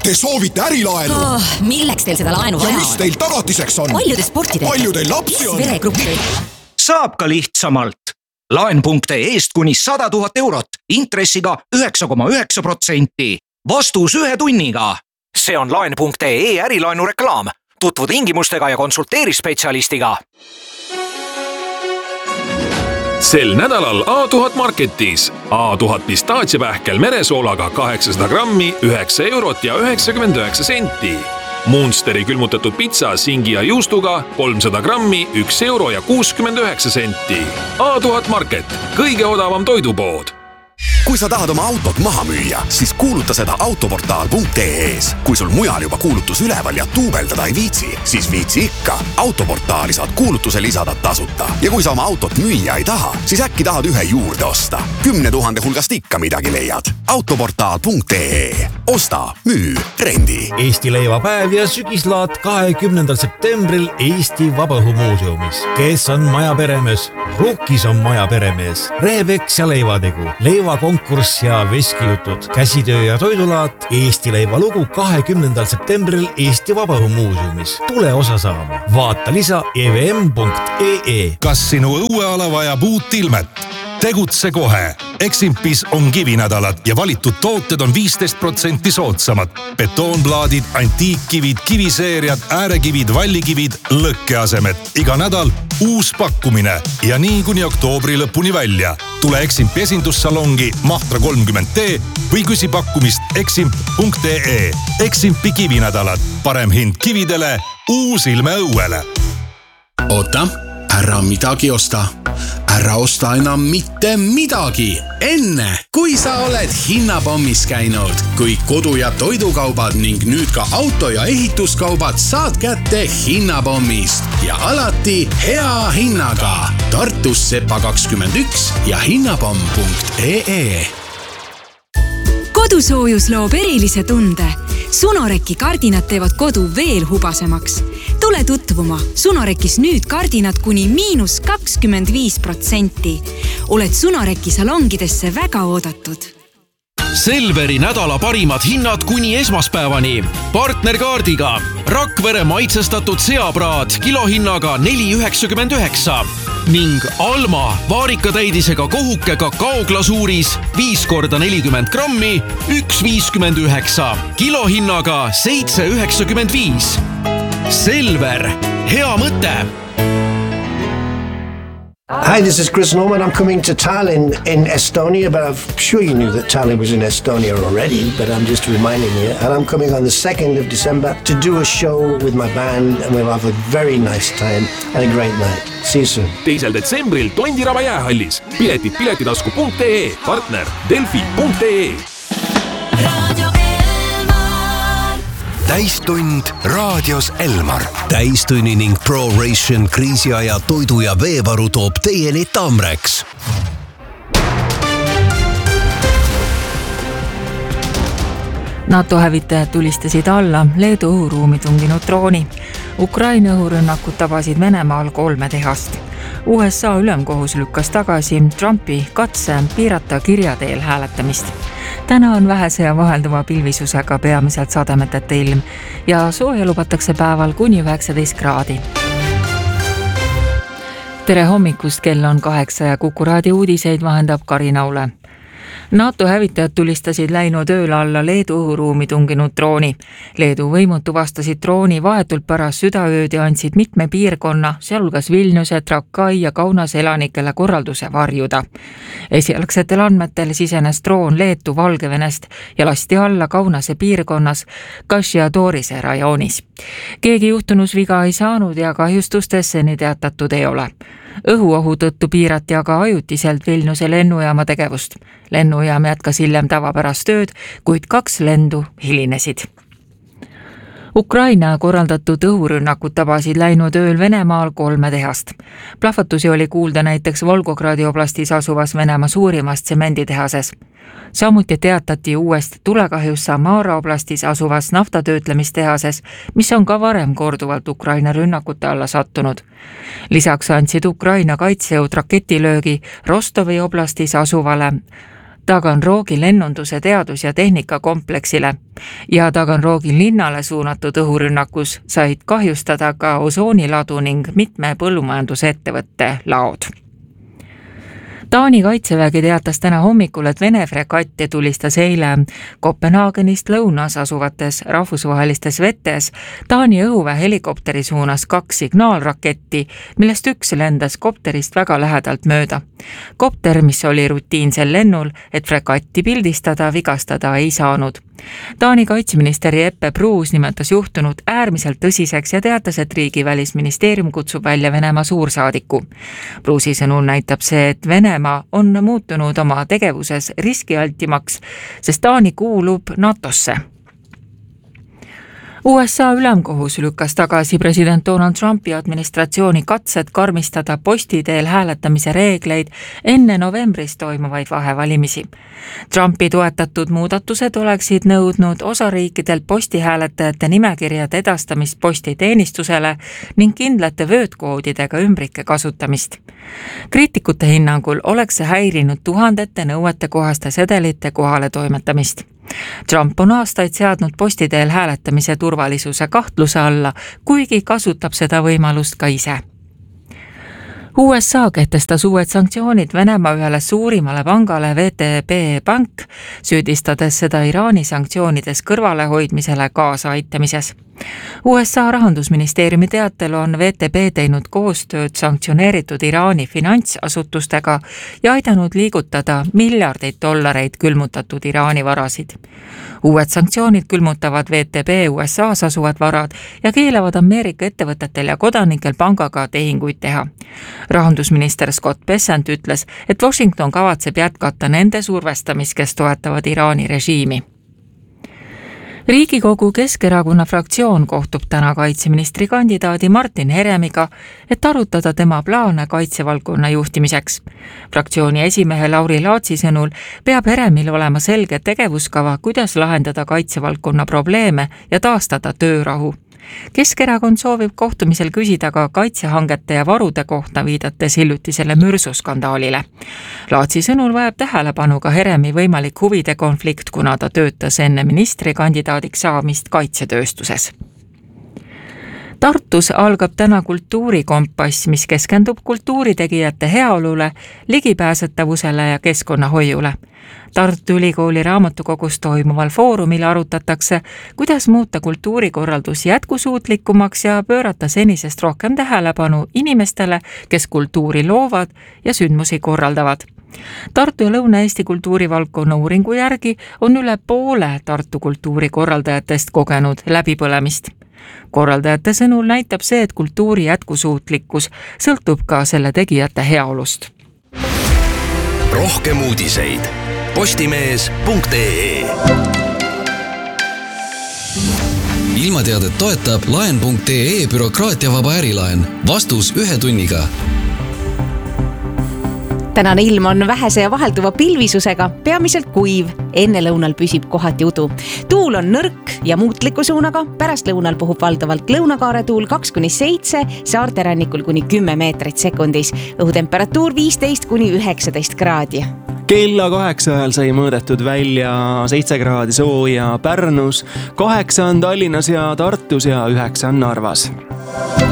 Te soovite ärilaenu? Milleks teil seda laenu vaja on? Ja mis teil tagatiseks on? Palju te sporti teete? Palju teil lapsi on? Veregruppi? Saab ka lihtsamalt. Laen.ee-st kuni 100 000 eurot, intressiga 9,9%. Vastus 1 tunniga. See on Laen.ee ärilaenu reklaam. Tutvu tingimustega ja konsulteeri spetsialistiga. Sel nädalal A1000 Marketis A1000 pistaatsiapähkel meresoolaga 800 grammi 9 eurot ja 99 senti. Munsteri külmutatud pitsa singi ja juustuga 300 grammi 1 euro ja 69 senti. A1000 Market, kõige odavam toidupood. Kui sa tahad oma autot maha müüa, siis kuuluta seda autoportaal.ee-s. Kui sul mujal juba kuulutus üleval ja tuubeldada ei viitsi, siis viitsi ikka. Autoportaali saad kuulutuse lisada tasuta. Ja kui sa oma autot müüa ei taha, siis äkki tahad ühe juurde osta. 10 000 hulgast ikka midagi leiad. Autoportaal.ee. Osta, müü, rendi. Eesti leivapäev ja sügislaat 20. septembril Eesti Vabaõhumuuseumis. Kes on maja peremees? Rukkis on maja peremees. Reebeks ja leivategu. Leivakonkurss ja veskijutud, käsitöö ja toidulaat, Eesti leiva lugu 20. septembril Eesti Vabaõhumuuseumis. Tule osa saama. Vaata lisa evm.ee. Kas sinu õueala vajab uut ilmet? Tegutse kohe. Eximpis on kivinädalad ja valitud tooted on 15% soodsamad. Betoonplaadid, antiikkivid, kiviseeriad, äärekivid, vallikivid, lõkkeasemed. Iga nädal uus pakkumine ja nii kuni oktoobri lõpuni välja. Tule Eximpi esindussalongi Mahtra 30T või küsi pakkumist eximp.ee. Eximpi kivinädalad. Parem hind kividele, uus ilme õuele. Oota, ära midagi osta. Ära osta enam mitte midagi. Enne, kui sa oled hinnapommis käinud, kui kodu- ja toidukaubad ning nüüd ka auto- ja ehituskaubad saad kätte hinnapommist ja alati hea hinnaga. Tartus Sepa 21 ja hinnapomm.ee. Kodusoojus loob erilise tunde. Sunoreki kardinad teevad kodu veel hubasemaks. Tule tutvuma. Sunorekis nüüd kardinad kuni -25%. Oled Sunoreki salongidesse väga oodatud. Selveri nädala parimad hinnad kuni esmaspäevani. Partnerkaardiga Rakvere maitsestatud seapraad kilohinnaga 4,99 ning Alma vaarikatäidisega kohuke kakaoglasuuris 5x40 grammi 1,59 kilohinnaga 7,95. Selver, hea mõte! Hi, this is Chris Norman. I'm coming to Tallinn in Estonia, but I'm sure you knew that Tallinn was in Estonia already, but I'm just reminding you. And I'm coming on the 2nd of December to do a show with my band, and we'll have a very nice time and a great night. See you soon. 2. detsembril Tondiraba jäähallis. Piletid piletitasku.ee, partner delfi.ee. Täistund raadios Elmar. Täistunni ning ProRation kriisiaja toidu ja veevaru toob teieni Tamreks. NATO hävitajad tulistasid alla Leedu õhuruumi tunginud drooni. Ukraina õhurünnakud tabasid Venemaal 3 tehast. USA ülemkohus lükkas tagasi Trumpi katse piirata kirjateel hääletamist. Täna on vähese ja vahelduva pilvisusega peamiselt sademetete ilm ja sooja lubatakse päeval kuni 19 kraadi. Tere hommikust, kell on 8 ja Kuku raadio uudiseid vahendab Karina Ule. NATO hävitajad tulistasid läinud ööl alla Leedu õhuruumi tunginud drooni. Leedu võimud tuvastasid drooni vahetult pärast südaööd ja andsid mitme piirkonna, sealhulgas Vilniuse, Trakai ja Kaunase elanikele korralduse varjuda. Esialgsetel andmetel sisenes droon Leetu Valgevenest ja lasti alla Kaunase piirkonnas Kashiatorise rajoonis. Keegi juhtunus viga ei saanud ja kahjustustesse nii teatatud ei ole. Õhuohu tõttu piirati aga ajutiselt Vilniuse lennujaama tegevust. Lennujaam jätkas hiljem tavapärast tööd, kuid 2 lendu hilinesid. Ukraina korraldatud õhurünnakud tabasid läinud ööl Venemaal 3 tehast. Plahvatusi oli kuulda näiteks Volgogradi oblastis asuvas Venemaa suurimas tsemenditehases. Samuti teatati uuest tulekahjus Samara oblastis asuvas naftatöötlemistehases, mis on ka varem korduvalt Ukraina rünnakute alla sattunud. Lisaks andsid Ukraina kaitsejõud raketilöögi Rostovi oblastis asuvale Taganroogi lennunduse teadus- ja tehnikakompleksile ja Taganroogi linnale suunatud õhurünnakus said kahjustada ka osooniladu ning mitme põllumajandusettevõtte laod. Taani kaitsevägi teatas täna hommikul, et Vene fregatti tulistas eile Kopenhaagenist lõunas asuvates rahvusvahelistes vetes Taani õhuväe helikopteri suunas 2 signaalraketti, millest üks lendas kopterist väga lähedalt mööda. Kopter, mis oli rutiinsel lennul, et fregatti pildistada, vigastada ei saanud. Taani kaitseminister Jeppe Bruus nimetas juhtunut äärmiselt tõsiseks ja teatas, et riigi välisministeerium kutsub välja Venemaa suursaadiku. Bruusi sõnul näitab see, et Venemaa on muutunud oma tegevuses riskialtimaks, sest Taani kuulub NATOsse. USA ülemkohus lükkas tagasi president Donald Trumpi administratsiooni katsed karmistada posti teel hääletamise reegleid enne novembris toimuvaid vahevalimisi. Trumpi toetatud muudatused oleksid nõudnud osariikidelt postihääletajate nimekirjade edastamist postiteenistusele ning kindlate vöötkoodidega ümbrike kasutamist. Kriitikute hinnangul oleks see häirinud tuhandete nõuetekohaste sedelite kohale toimetamist. Trump on aastaid seadnud postiteel hääletamise turvalisuse kahtluse alla, kuigi kasutab seda võimalust ka ise. USA kehtestas uued sanktsioonid Venemaa ühele suurimale pangale VTB Pank, süüdistades seda Iraani sanktsioonides kõrvalehoidmisele kaasaaitamises. USA rahandusministeeriumi teatel on VTB teinud koostööd sanktsioneeritud Iraani finantsasutustega ja aidanud liigutada miljardeid dollareid külmutatud Iraani varasid. Uued sanktsioonid külmutavad VTB USA's asuvad varad ja keelavad Ameerika ettevõtetel ja kodanikel pangaga tehinguid teha. Rahandusminister Scott Bessent ütles, et Washington kavatseb jätkata nende survestamist, kes toetavad Iraani režiimi. Riigikogu Keskerakonna fraktsioon kohtub täna kaitseministri kandidaadi Martin Heremiga, et arutada tema plaane kaitsevaldkonna juhtimiseks. Fraktsiooni esimehe Lauri Laatsi sõnul peab Heremil olema selge tegevuskava, kuidas lahendada kaitsevaldkonna probleeme ja taastada töörahu. Keskerakond soovib kohtumisel küsida ka kaitsehangete ja varude kohta, viidates hiljutisele mürsuskandaalile. Laatsi sõnul vajab tähelepanu ka Heremi võimalik huvide konflikt, kuna ta töötas enne ministrikandidaadiks saamist kaitsetööstuses. Tartus algab täna kultuurikompass, mis keskendub kultuuritegijate heaolule, ligipääsetavusele ja keskkonnahoiule. Tartu Ülikooli raamatukogus toimuval foorumil arutatakse, kuidas muuta kultuurikorraldus jätkusuutlikumaks ja pöörata senisest rohkem tähelepanu inimestele, kes kultuuri loovad ja sündmusi korraldavad. Tartu ja Lõuna-Eesti kultuurivaldkonna uuringu järgi on üle poole Tartu kultuurikorraldajatest kogenud läbipõlemist. Korraldajate sõnul näitab see, et kultuuri jätkusuutlikkus sõltub ka selle tegijate heaolust. Rohkem uudiseid postimees.ee. Ilmateadet toetab laen.ee bürokraatiavaba ärilaen. Vastus 1 tunniga. Tänane ilm on vähese ja vahelduva pilvisusega, peamiselt kuiv, enne lõunal püsib kohati udu. Tuul on nõrk ja muutliku suunaga, pärast lõunal puhub valdavalt lõunakaare tuul 2-7, saarte rannikul kuni 10 meetrit sekundis. Õhutemperatuur 15-19 kraadi. Kella 8 ajal sai mõõdetud välja 7 kraadi sooja Pärnus, 8 on Tallinnas ja Tartus ja 9 on Narvas.